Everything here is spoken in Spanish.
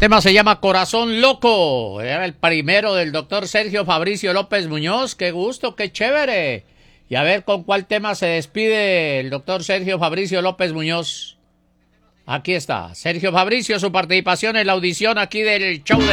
tema se llama Corazón Loco. Era el primero del doctor Sergio Fabricio López Muñoz. Qué gusto, qué chévere. Y a ver con cuál tema se despide el doctor Sergio Fabricio López Muñoz. Aquí está, Sergio Fabricio, su participación en la audición aquí del show de